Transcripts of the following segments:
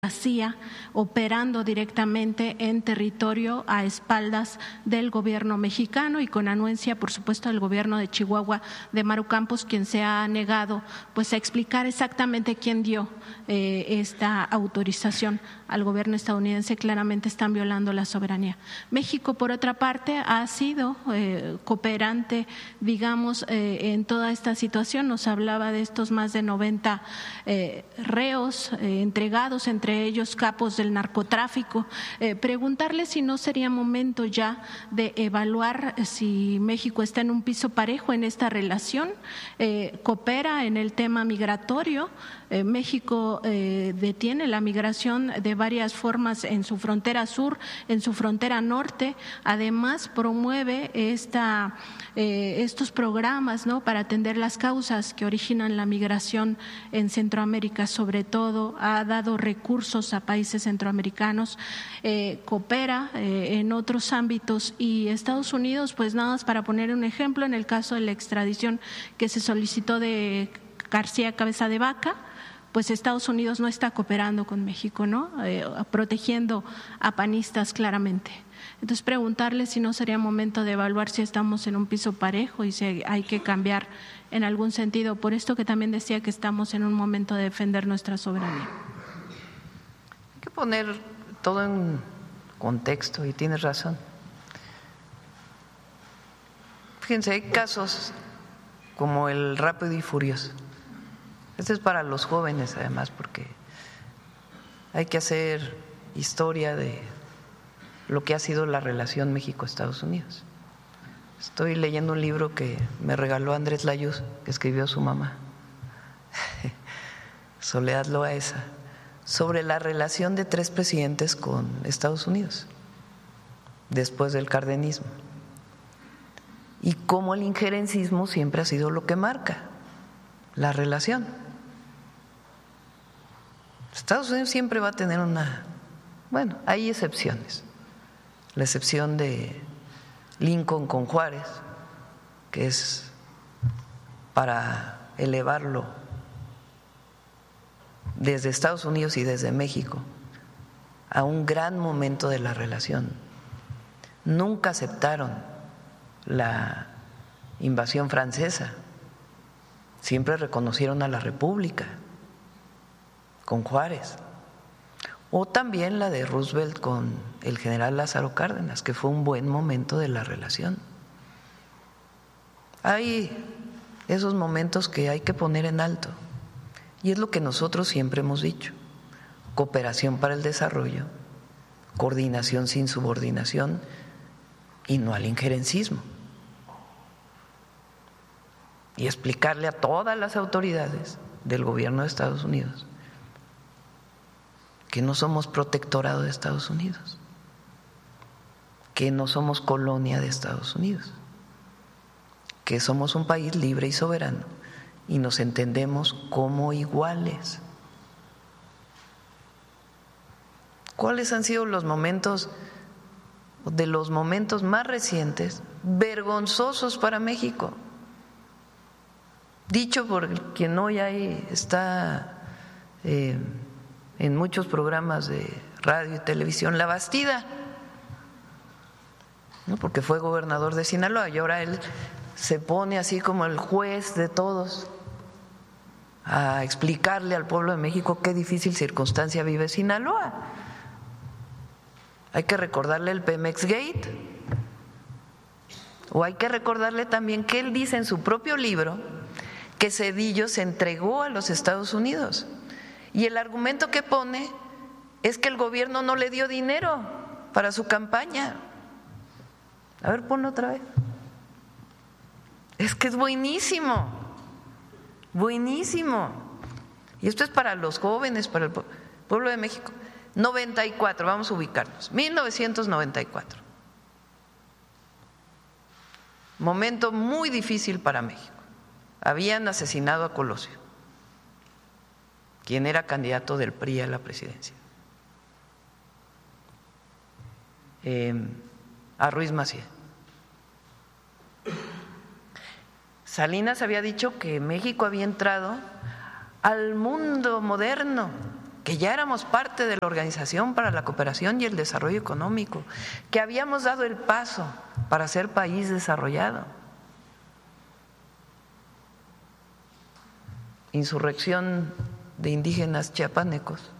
CIA operando directamente en territorio a espaldas del gobierno mexicano y con anuencia, por supuesto, del gobierno de Chihuahua de Maru Campos, quien se ha negado pues a explicar exactamente quién dio esta autorización al gobierno estadounidense. Claramente están violando la soberanía. México, por otra parte, ha sido cooperante, digamos, en toda esta situación. Nos hablaba de estos más de 90 reos entregados, entre ellos capos del narcotráfico. Preguntarle si no sería momento ya de evaluar si México está en un piso parejo en esta relación, coopera en el tema migratorio. México detiene la migración de varias formas en su frontera sur, en su frontera norte. Además, promueve estos programas, ¿no?, para atender las causas que originan la migración en Centroamérica. Sobre todo, ha dado recursos a países centroamericanos, coopera en otros ámbitos. Y Estados Unidos, pues nada más para poner un ejemplo, en el caso de la extradición que se solicitó de García Cabeza de Vaca, pues Estados Unidos no está cooperando con México, ¿no?, protegiendo a panistas claramente. Entonces, preguntarle si no sería momento de evaluar si estamos en un piso parejo y si hay que cambiar en algún sentido, por esto que también decía que estamos en un momento de defender nuestra soberanía. Hay que poner todo en contexto y tienes razón. Fíjense, hay casos como el Rápido y Furioso. Este es para los jóvenes, además, porque hay que hacer historia de lo que ha sido la relación México-Estados Unidos. Estoy leyendo un libro que me regaló Andrés Layuz, que escribió su mamá, Soledad Loaesa, sobre la relación de 3 presidentes con Estados Unidos después del cardenismo y cómo el injerencismo siempre ha sido lo que marca la relación. Estados Unidos siempre va a tener bueno, hay excepciones. La excepción de Lincoln con Juárez, que es para elevarlo desde Estados Unidos y desde México a un gran momento de la relación. Nunca aceptaron la invasión francesa, siempre reconocieron a la República con Juárez. O también la de Roosevelt con el general Lázaro Cárdenas, que fue un buen momento de la relación. Hay esos momentos que hay que poner en alto, y es lo que nosotros siempre hemos dicho: cooperación para el desarrollo, coordinación sin subordinación y no al injerencismo. Y explicarle a todas las autoridades del gobierno de Estados Unidos que no somos protectorado de Estados Unidos, que no somos colonia de Estados Unidos, que somos un país libre y soberano y nos entendemos como iguales. ¿Cuáles han sido los momentos más recientes vergonzosos para México? Dicho por quien hoy está en muchos programas de radio y televisión, La Bastida, ¿no?, porque fue gobernador de Sinaloa y ahora él se pone así como el juez de todos a explicarle al pueblo de México qué difícil circunstancia vive Sinaloa. Hay que recordarle el Pemex Gate, o hay que recordarle también que él dice en su propio libro que Zedillo se entregó a los Estados Unidos. Y el argumento que pone es que el gobierno no le dio dinero para su campaña. A ver, ponlo otra vez. Es que es buenísimo, buenísimo. Y esto es para los jóvenes, para el pueblo de México. 94, vamos a ubicarnos. 1994. Momento muy difícil para México. Habían asesinado a Colosio, quien era candidato del PRI a la presidencia, a Ruiz Massieu. Salinas había dicho que México había entrado al mundo moderno, que que ya éramos parte de la Organización para la Cooperación y el Desarrollo Económico, que habíamos dado el paso para ser país desarrollado. Insurrección de indígenas chiapanecos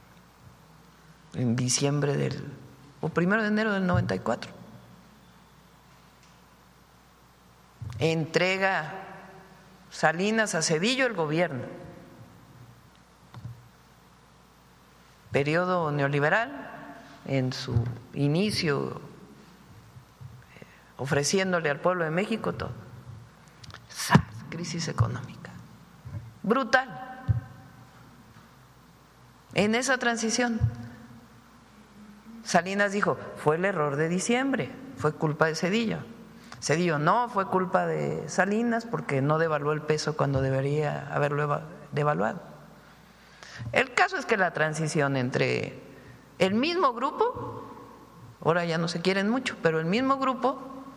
en diciembre o 1 de enero del 94. Entrega Salinas a Zedillo el gobierno. Periodo neoliberal, en su inicio ofreciéndole al pueblo de México todo. ¡Sas! Crisis económica brutal. En esa transición Salinas dijo, fue el error de diciembre, fue culpa de Zedillo. Zedillo, no, fue culpa de Salinas porque no devaluó el peso cuando debería haberlo devaluado. El caso es que la transición entre el mismo grupo, ahora ya no se quieren mucho, pero el mismo grupo,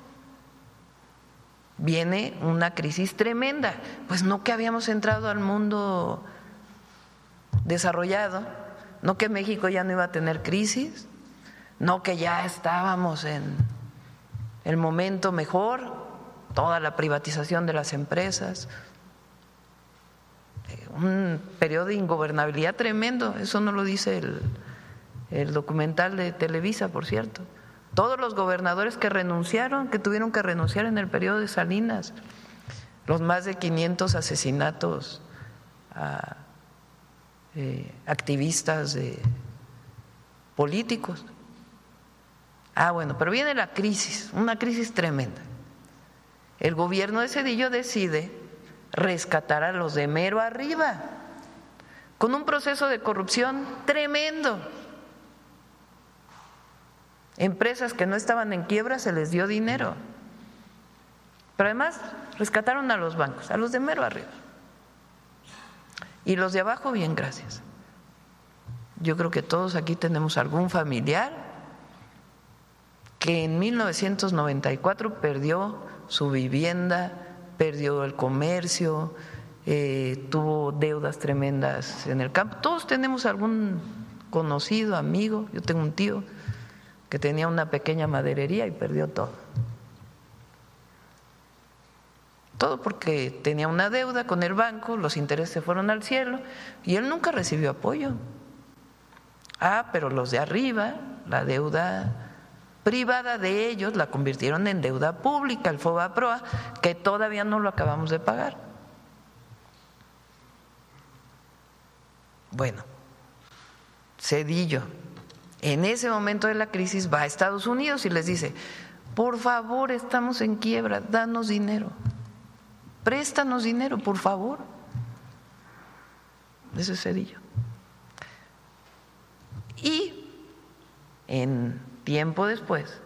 viene una crisis tremenda. Pues no que habíamos entrado al mundo desarrollado, no que México ya no iba a tener crisis, no que ya estábamos en el momento mejor, toda la privatización de las empresas, un periodo de ingobernabilidad tremendo. Eso no lo dice el documental de Televisa, por cierto. Todos los gobernadores que renunciaron, que tuvieron que renunciar en el periodo de Salinas, los más de 500 asesinatos a activistas políticos. Bueno, pero viene la crisis, una crisis tremenda. El gobierno de Zedillo decide rescatar a los de mero arriba, con un proceso de corrupción tremendo. Empresas que no estaban en quiebra se les dio dinero, pero además rescataron a los bancos, a los de mero arriba. Y los de abajo, bien, gracias. Yo creo que todos aquí tenemos algún familiar que en 1994 perdió su vivienda, perdió el comercio, tuvo deudas tremendas en el campo. Todos tenemos algún conocido, amigo. Yo tengo un tío que tenía una pequeña maderería y perdió todo. Todo porque tenía una deuda con el banco, los intereses se fueron al cielo y él nunca recibió apoyo. Pero los de arriba, la deuda privada de ellos la convirtieron en deuda pública, el FOBAPROA, que todavía no lo acabamos de pagar. Bueno, Zedillo, en ese momento de la crisis, va a Estados Unidos y les dice, por favor, estamos en quiebra, danos dinero, préstanos dinero, por favor. Ese es Zedillo. Y en tiempo después,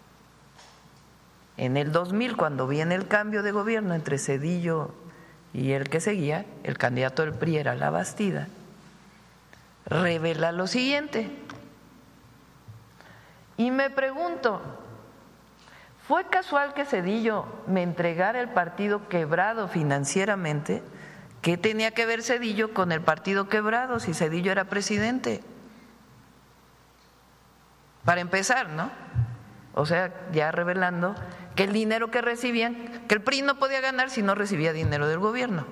en el 2000, cuando viene el cambio de gobierno entre Zedillo y el que seguía, el candidato del PRI era Labastida, revela lo siguiente. Y me pregunto, ¿fue casual que Zedillo me entregara el partido quebrado financieramente? ¿Qué tenía que ver Zedillo con el partido quebrado si Zedillo era presidente? Para empezar, ¿no? O sea, ya revelando que el dinero que recibían, que el PRI no podía ganar si no recibía dinero del gobierno.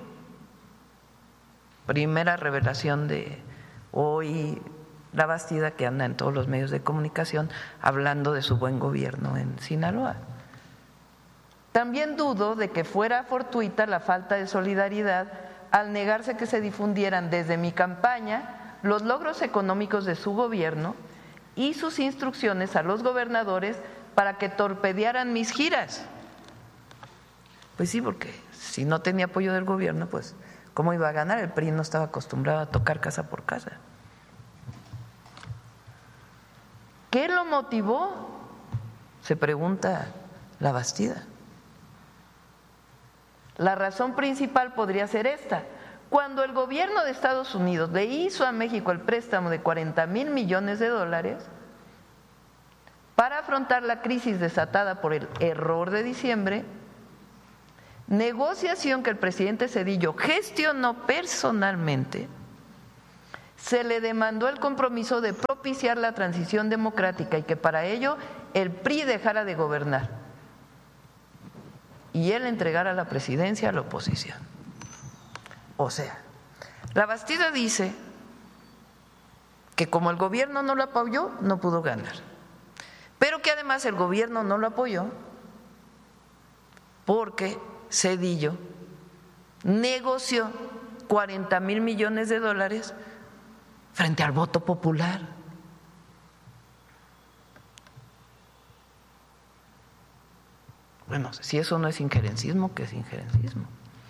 Primera revelación de hoy Labastida, que anda en todos los medios de comunicación hablando de su buen gobierno en Sinaloa. También dudo de que fuera fortuita la falta de solidaridad al negarse que se difundieran desde mi campaña los logros económicos de su gobierno y sus instrucciones a los gobernadores para que torpedearan mis giras. Pues sí, porque si no tenía apoyo del gobierno, pues ¿cómo iba a ganar? El PRI no estaba acostumbrado a tocar casa por casa. ¿Qué lo motivó? Se pregunta Labastida. La razón principal podría ser esta. Cuando el gobierno de Estados Unidos le hizo a México el préstamo de $40,000 millones para afrontar la crisis desatada por el error de diciembre, negociación que el presidente Zedillo gestionó personalmente, se le demandó el compromiso de propiciar la transición democrática y que para ello el PRI dejara de gobernar y él entregara la presidencia a la oposición. O sea, la Bastida dice que como el gobierno no lo apoyó, no pudo ganar, pero que además el gobierno no lo apoyó porque Zedillo negoció 40,000 millones de dólares frente al voto popular. Bueno, si eso no es injerencismo, ¿qué es injerencismo?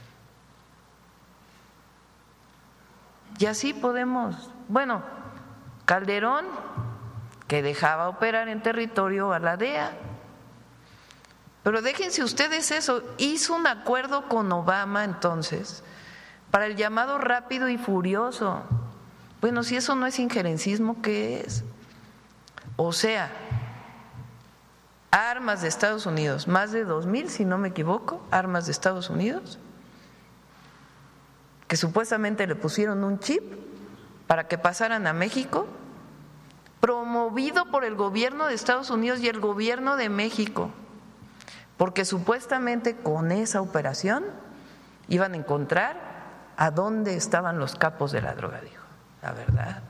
Y así podemos, bueno, Calderón, que dejaba operar en territorio a la DEA, pero déjense ustedes eso, hizo un acuerdo con Obama entonces para el llamado rápido y furioso. Bueno, si eso no es injerencismo, ¿qué es? O sea, armas de Estados Unidos, más de 2,000, si no me equivoco, armas de Estados Unidos, que supuestamente le pusieron un chip para que pasaran a México, promovido por el gobierno de Estados Unidos y el gobierno de México, porque supuestamente con esa operación iban a encontrar a dónde estaban los capos de la droga, dijo. La verdad.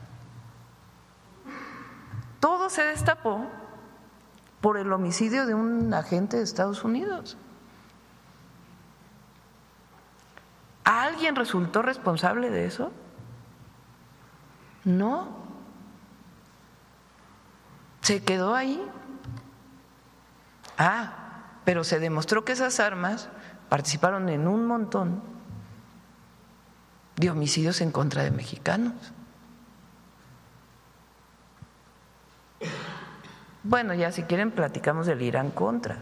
Todo se destapó por el homicidio de un agente de Estados Unidos. ¿Alguien resultó responsable de eso? No. Se quedó ahí. Pero se demostró que esas armas participaron en un montón de homicidios en contra de mexicanos. Bueno, ya si quieren platicamos del Irán Contras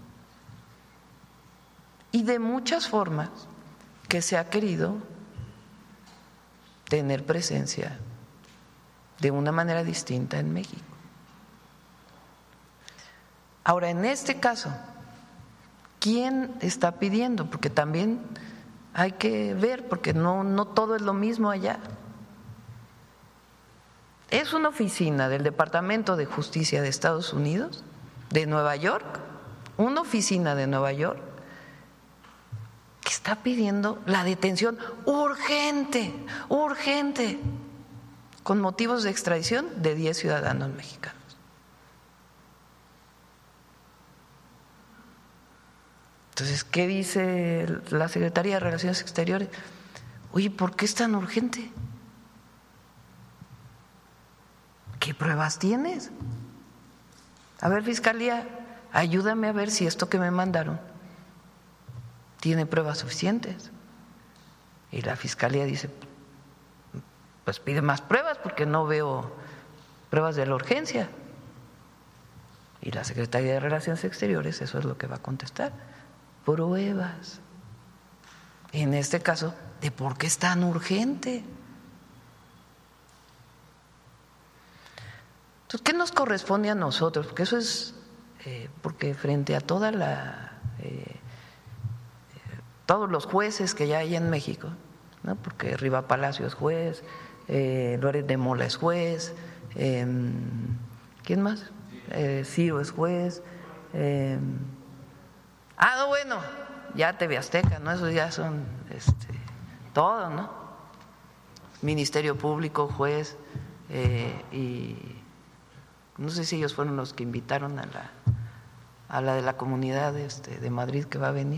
y de muchas formas que se ha querido tener presencia de una manera distinta en México. Ahora, en este caso, ¿quién está pidiendo? Porque también hay que ver, porque no todo es lo mismo allá. Es una oficina del Departamento de Justicia de Estados Unidos, de Nueva York, una oficina de Nueva York, que está pidiendo la detención urgente, con motivos de extradición de 10 ciudadanos mexicanos. Entonces, ¿qué dice la Secretaría de Relaciones Exteriores? Oye, ¿por qué es tan urgente? ¿Qué pruebas tienes? A ver, Fiscalía, ayúdame a ver si esto que me mandaron tiene pruebas suficientes. Y la Fiscalía dice, pues pide más pruebas porque no veo pruebas de la urgencia. Y la Secretaría de Relaciones Exteriores eso es lo que va a contestar, pruebas. En este caso, de por qué es tan urgente. Entonces, ¿qué nos corresponde a nosotros? Porque eso es, porque frente a toda todos los jueces que ya hay en México, ¿no? Porque Riva Palacio es juez, Loret de Mola es juez, ¿quién más? Ciro es juez, no, bueno, ya TV Azteca, ¿no? Esos ya son todo, ¿no? Ministerio Público, juez, y no sé si ellos fueron los que invitaron a la de la comunidad de Madrid que va a venir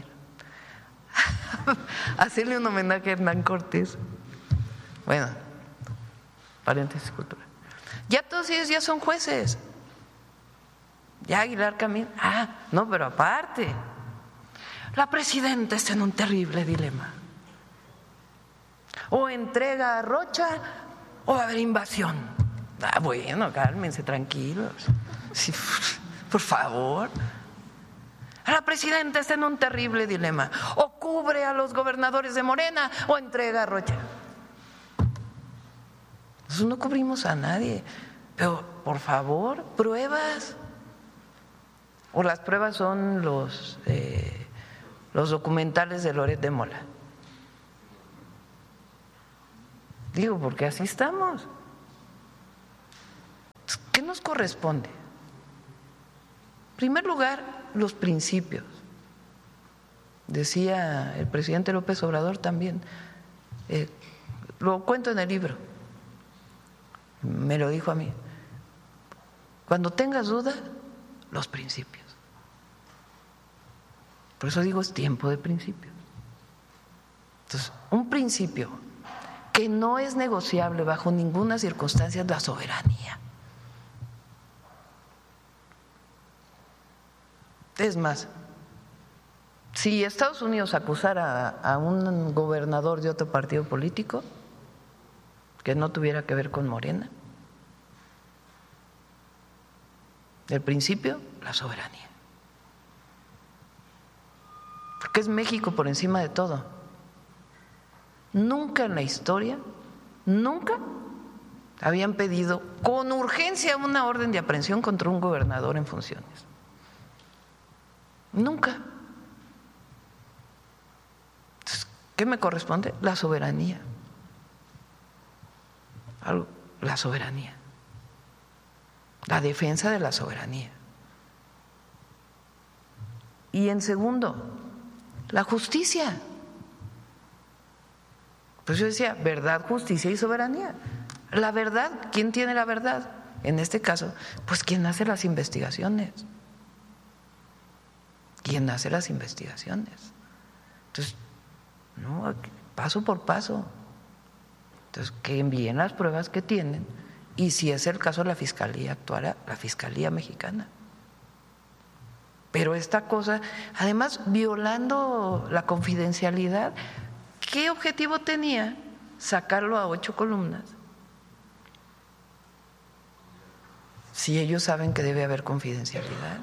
hacerle un homenaje a Hernán Cortés. Bueno, paréntesis cultural. Ya todos ellos ya son jueces. Ya Aguilar Camín. No, pero aparte, la presidenta está en un terrible dilema. O entrega a Rocha o va a haber invasión. Bueno, cálmense, tranquilos. Sí, por favor. La presidenta está en un terrible dilema. O cubre a los gobernadores de Morena o entrega a Rocha. Nosotros no cubrimos a nadie. Pero, por favor, pruebas. O las pruebas son los documentales de Loret de Mola. Digo, porque así estamos. ¿qué nos corresponde? En primer lugar, los principios. Decía el presidente López Obrador también, lo cuento en el libro, me lo dijo a mí, cuando tengas duda, los principios. Por eso digo, es tiempo de principios. Entonces, un principio que no es negociable bajo ninguna circunstancia es la soberanía. Es más, si Estados Unidos acusara a un gobernador de otro partido político que no tuviera que ver con Morena, el principio, la soberanía. Porque es México por encima de todo. Nunca en la historia, nunca habían pedido con urgencia una orden de aprehensión contra un gobernador en funciones. Nunca. Entonces, ¿qué me corresponde? La soberanía. La soberanía. La defensa de la soberanía. Y en segundo, la justicia. Pues yo decía, verdad, justicia y soberanía. La verdad, ¿quién tiene la verdad? En este caso, pues quien hace las investigaciones. ¿Quién hace las investigaciones? Entonces, no, paso por paso. Entonces, que envíen las pruebas que tienen y si es el caso, la Fiscalía actuará, la Fiscalía mexicana. Pero esta cosa, además, violando la confidencialidad, ¿qué objetivo tenía sacarlo a 8 columnas? Si ellos saben que debe haber confidencialidad.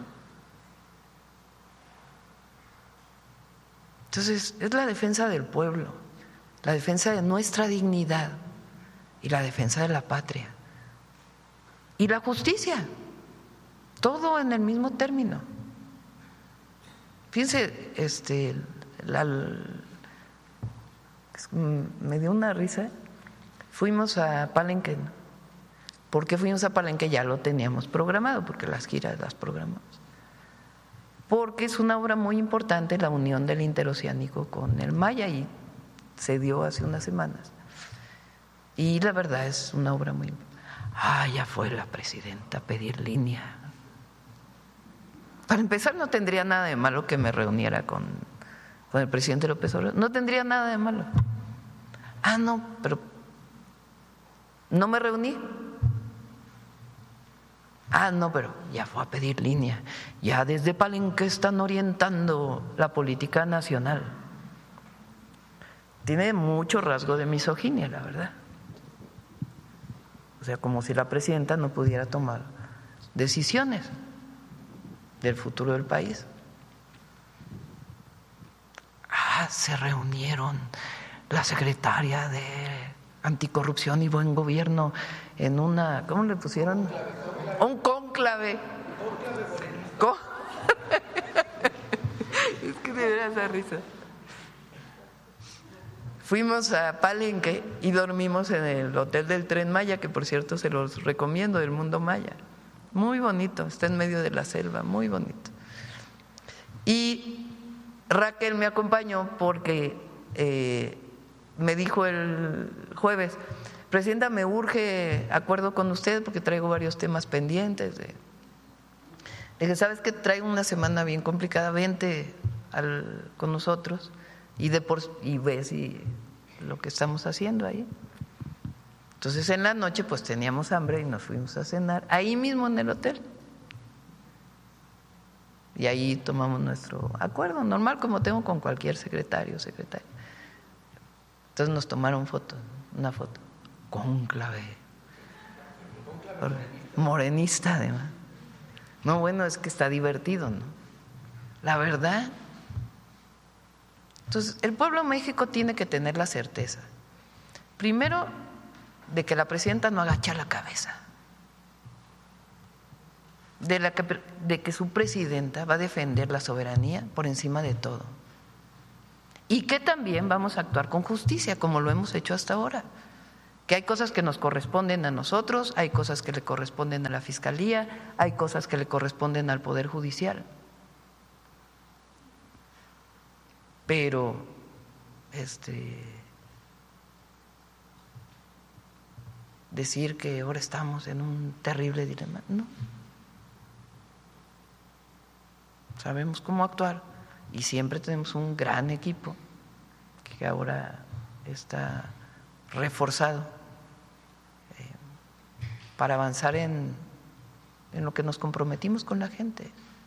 Entonces, es la defensa del pueblo, la defensa de nuestra dignidad y la defensa de la patria. Y la justicia, todo en el mismo término. Fíjense, me dio una risa. Fuimos a Palenque. ¿Por qué fuimos a Palenque? Ya lo teníamos programado, porque las giras las programamos. Porque es una obra muy importante, la unión del interoceánico con el Maya, y se dio hace unas semanas. Y la verdad es una obra muy importante. Ya fue la presidenta a pedir línea. Para empezar, no tendría nada de malo que me reuniera con el presidente López Obrador. No tendría nada de malo. No, pero no me reuní. No, pero ya fue a pedir línea. Ya desde Palenque están orientando la política nacional. Tiene mucho rasgo de misoginia, la verdad. O sea, como si la presidenta no pudiera tomar decisiones del futuro del país. Se reunieron la secretaria de Anticorrupción y Buen Gobierno en una, ¿cómo le pusieron? Un cónclave. Es que de veras da risa. Fuimos a Palenque y dormimos en el Hotel del Tren Maya, que por cierto se los recomiendo, del Mundo Maya. Muy bonito, está en medio de la selva, muy bonito. Y Raquel me acompañó porque me dijo el jueves: presidenta, me urge acuerdo con usted porque traigo varios temas pendientes. Le dije, ¿sabes qué? Traigo una semana bien complicada, vente con nosotros y ves lo que estamos haciendo ahí. Entonces en la noche pues teníamos hambre y nos fuimos a cenar ahí mismo en el hotel. Y ahí tomamos nuestro acuerdo normal, como tengo con cualquier secretario o secretaria. Entonces nos tomaron una foto, cónclave, morenista además. No, bueno, es que está divertido, ¿no? La verdad. Entonces, el pueblo de México tiene que tener la certeza, primero, de que la presidenta no agacha la cabeza, de que su presidenta va a defender la soberanía por encima de todo, y que también vamos a actuar con justicia, como lo hemos hecho hasta ahora. que hay cosas que nos corresponden a nosotros, hay cosas que le corresponden a la Fiscalía, hay cosas que le corresponden al Poder Judicial. Pero decir que ahora estamos en un terrible dilema, no. Sabemos cómo actuar y siempre tenemos un gran equipo que ahora está reforzado para avanzar en lo que nos comprometimos con la gente.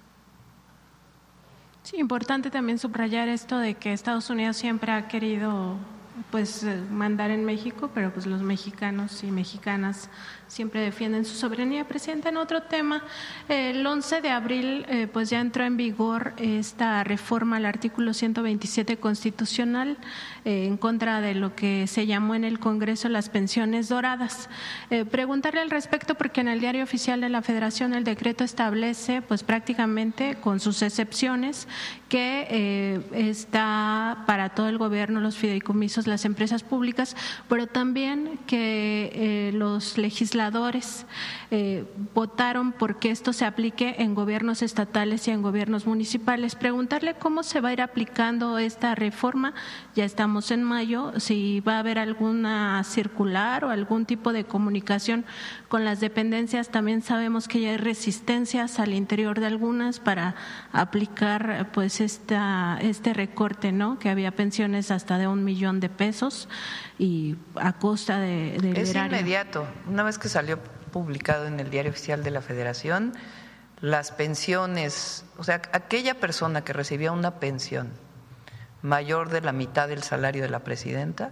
Sí, importante también subrayar esto de que Estados Unidos siempre ha querido mandar en México, pero pues los mexicanos y mexicanas siempre defienden su soberanía. Presidenta, en otro tema, el 11 de abril pues ya entró en vigor esta reforma al artículo 127 constitucional en contra de lo que se llamó en el Congreso las pensiones doradas. Preguntarle al respecto porque en el Diario Oficial de la Federación el decreto establece pues prácticamente con sus excepciones que está para todo el gobierno, los fideicomisos, las empresas públicas, pero también que los legisladores votaron porque esto se aplique en gobiernos estatales y en gobiernos municipales. Preguntarle cómo se va a ir aplicando esta reforma, ya estamos en mayo, si va a haber alguna circular o algún tipo de comunicación con las dependencias. También sabemos que ya hay resistencias al interior de algunas para aplicar pues este recorte, ¿no? Que había pensiones hasta de $1 millón y a costa del erario. Es inmediato. Una vez que salió publicado en el Diario Oficial de la Federación, las pensiones, o sea, aquella persona que recibía una pensión mayor de la mitad del salario de la presidenta,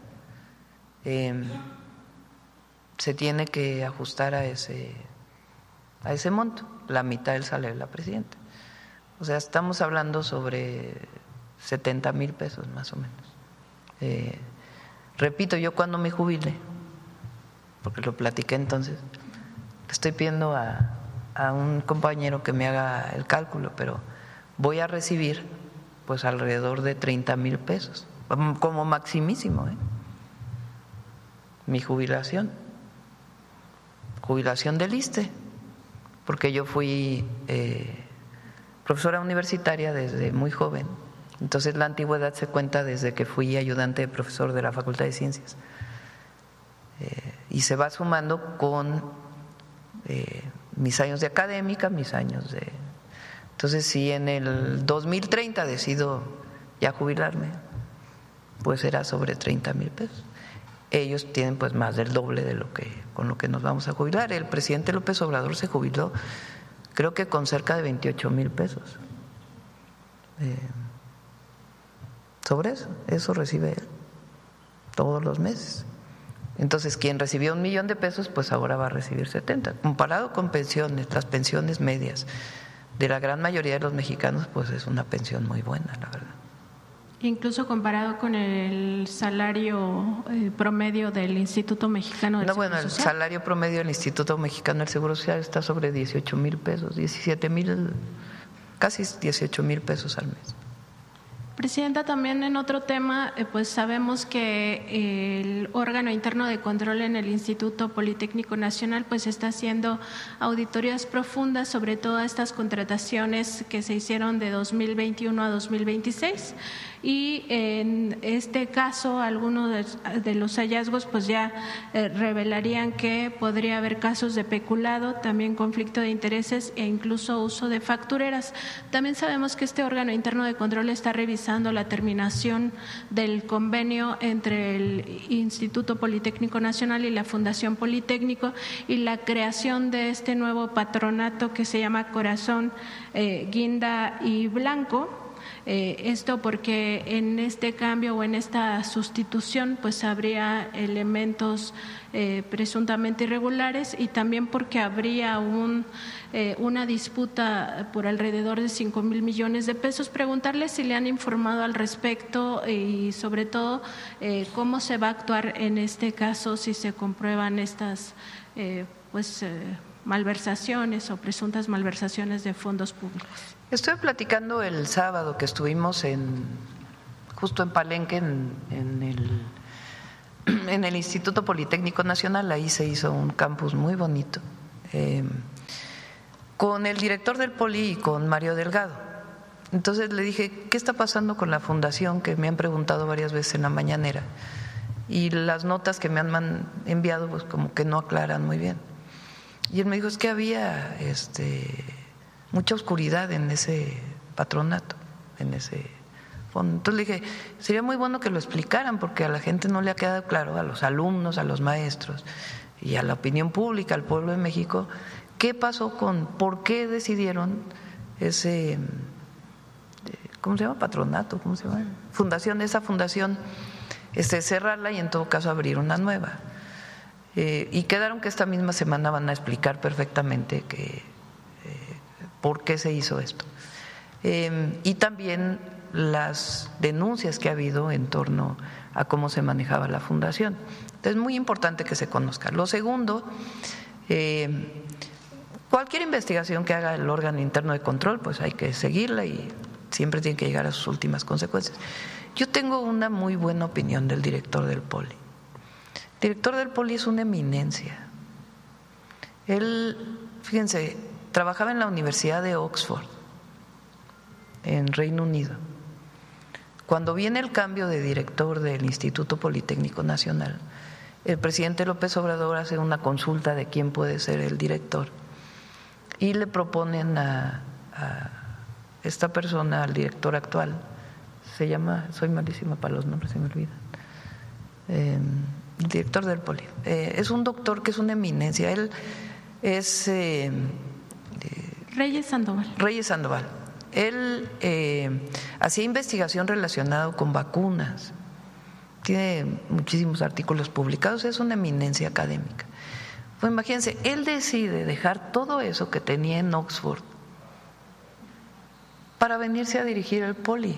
se tiene que ajustar a ese monto, la mitad del salario de la presidenta. O sea, estamos hablando sobre 70,000 pesos más o menos. Repito, yo cuando me jubile, porque lo platiqué entonces, le estoy pidiendo a un compañero que me haga el cálculo, pero voy a recibir pues alrededor de 30,000 pesos, como maximísimo, mi jubilación del ISSSTE, porque yo fui profesora universitaria desde muy joven. Entonces la antigüedad se cuenta desde que fui ayudante de profesor de la Facultad de Ciencias y se va sumando con mis años de académica, mis años de… Entonces si en el 2030 decido ya jubilarme, pues será sobre 30,000 pesos. Ellos tienen pues más del doble de con lo que nos vamos a jubilar. El presidente López Obrador se jubiló creo que con cerca de 28,000 pesos. Sobre eso recibe él todos los meses. Entonces, quien recibió $1 millón pues ahora va a recibir 70. Comparado con pensiones, las pensiones medias de la gran mayoría de los mexicanos, pues es una pensión muy buena, la verdad. Incluso comparado con el salario promedio del Instituto Mexicano del Seguro Social. El salario promedio del Instituto Mexicano del Seguro Social está sobre 18,000 pesos, 17,000, casi 18,000 pesos al mes. Presidenta, también en otro tema, pues sabemos que el órgano interno de control en el Instituto Politécnico Nacional pues está haciendo auditorías profundas sobre todas estas contrataciones que se hicieron de 2021 a 2026 y en este caso algunos de los hallazgos pues ya revelarían que podría haber casos de peculado, también conflicto de intereses e incluso uso de factureras. También sabemos que este órgano interno de control está revisando la terminación del convenio entre el Instituto Politécnico Nacional y la Fundación Politécnico y la creación de este nuevo patronato que se llama Corazón, Guinda y Blanco. Esto porque en este cambio o en esta sustitución pues habría elementos presuntamente irregulares y también porque habría una disputa por alrededor de 5,000 millones de pesos. Preguntarle si le han informado al respecto y sobre todo cómo se va a actuar en este caso si se comprueban estas malversaciones o presuntas malversaciones de fondos públicos. Estuve platicando el sábado que estuvimos justo en Palenque, en en el Instituto Politécnico Nacional, ahí se hizo un campus muy bonito, con el director del Poli y con Mario Delgado. Entonces le dije, ¿qué está pasando con la fundación? Que me han preguntado varias veces en la mañanera, y las notas que me han enviado pues como que no aclaran muy bien. Y él me dijo, es que había mucha oscuridad en ese patronato, en ese fondo. Entonces le dije, sería muy bueno que lo explicaran, porque a la gente no le ha quedado claro, a los alumnos, a los maestros y a la opinión pública, al pueblo de México, qué pasó por qué decidieron ese, ¿cómo se llama? Patronato, ¿cómo se llama? Fundación, esa fundación, cerrarla y en todo caso abrir una nueva. Y quedaron que esta misma semana van a explicar perfectamente por qué se hizo esto. Y también las denuncias que ha habido en torno a cómo se manejaba la fundación. Entonces es muy importante que se conozca. Lo segundo, cualquier investigación que haga el órgano interno de control, pues hay que seguirla y siempre tiene que llegar a sus últimas consecuencias. Yo tengo una muy buena opinión del director del Poli. El director del Poli es una eminencia. Él, fíjense, trabajaba en la Universidad de Oxford, en Reino Unido. Cuando viene el cambio de director del Instituto Politécnico Nacional, el presidente López Obrador hace una consulta de quién puede ser el director y le proponen a esta persona, al director actual, se llama, soy malísima para los nombres, se me olvidan, el director del Poli, es un doctor que es una eminencia, él es Reyes Sandoval. Él hacía investigación relacionada con vacunas, tiene muchísimos artículos publicados, es una eminencia académica. Pues imagínense, él decide dejar todo eso que tenía en Oxford para venirse a dirigir el Poli.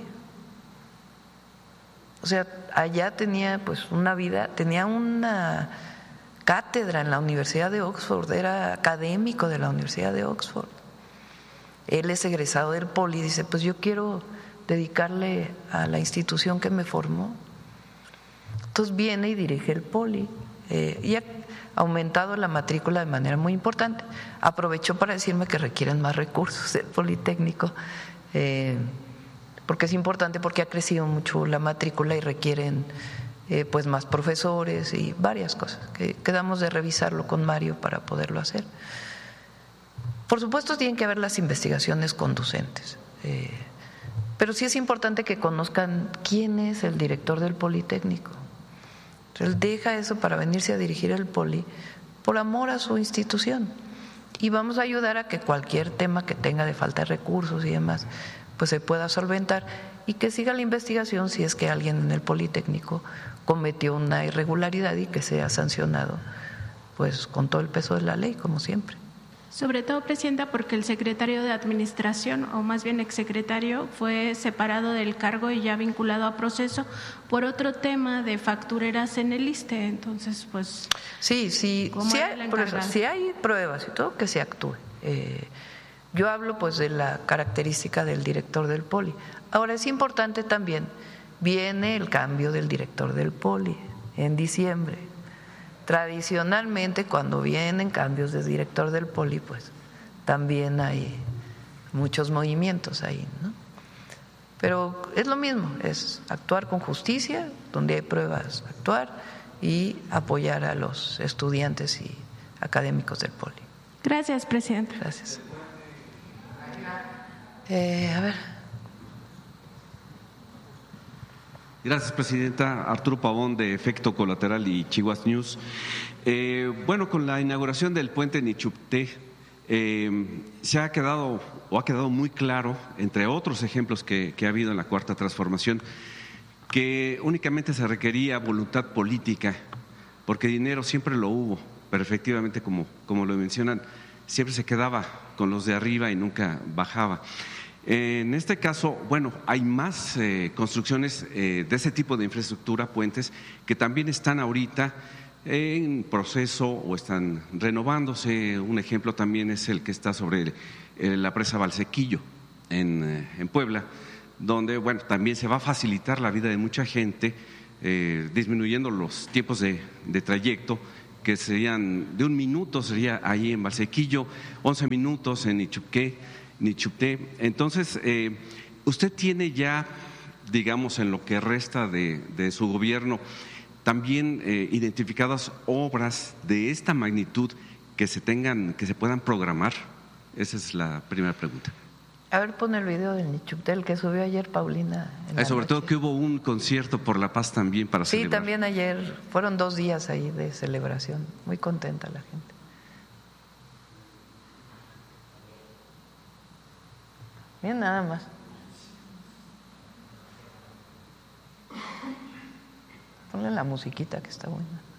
O sea, allá tenía pues una vida, tenía una cátedra en la Universidad de Oxford, era académico de la Universidad de Oxford. Él es egresado del Poli y dice, pues yo quiero dedicarle a la institución que me formó. Entonces viene y dirige el Poli y ha aumentado la matrícula de manera muy importante. Aprovechó para decirme que requieren más recursos el Politécnico, porque es importante, porque ha crecido mucho la matrícula y requieren pues más profesores y varias cosas que quedamos de revisarlo con Mario para poderlo hacer. Por supuesto tienen que haber las investigaciones conducentes, pero sí es importante que conozcan quién es el director del Politécnico. Él deja eso para venirse a dirigir el Poli por amor a su institución, y vamos a ayudar a que cualquier tema que tenga de falta de recursos y demás pues se pueda solventar y que siga la investigación si es que alguien en el Politécnico cometió una irregularidad y que sea sancionado pues con todo el peso de la ley, como siempre. Sobre todo, Presidenta, porque el secretario de Administración, o más bien exsecretario, fue separado del cargo y ya vinculado a proceso por otro tema de factureras en el ISSSTE. Entonces, pues… Sí, si hay pruebas y todo, que se actúe. Yo hablo pues de la característica del director del Poli. Ahora, es importante también, viene el cambio del director del Poli en diciembre. Tradicionalmente, cuando vienen cambios de director del Poli, pues también hay muchos movimientos ahí, ¿no? Pero es lo mismo, es actuar con justicia, donde hay pruebas, actuar y apoyar a los estudiantes y académicos del Poli. Gracias, Presidenta. Gracias. A ver. Gracias, Presidenta. Arturo Pavón, de Efecto Colateral y Chihuahua News. Bueno, con la inauguración del puente Nichupté, ha quedado muy claro, entre otros ejemplos que ha habido en la Cuarta Transformación, que únicamente se requería voluntad política, porque dinero siempre lo hubo, pero efectivamente, como lo mencionan, siempre se quedaba con los de arriba y nunca bajaba. En este caso, bueno, hay más construcciones de ese tipo de infraestructura, puentes, que también están ahorita en proceso o están renovándose. Un ejemplo también es el que está sobre la presa Valsequillo en Puebla, donde, bueno, también se va a facilitar la vida de mucha gente disminuyendo los tiempos de trayecto, que serían de 1 minuto, sería ahí en Valsequillo, 11 minutos en Nichupté. Entonces, usted tiene ya, digamos, en lo que resta de su gobierno, también identificadas obras de esta magnitud que se puedan programar. Esa es la primera pregunta. A ver, pon el video del Nichupté, el que subió ayer Paulina. Sobre todo que hubo un concierto por la paz también para celebrar. Sí, también ayer, fueron 2 días ahí de celebración, muy contenta la gente. Miren nada más. Ponle la musiquita que está buena.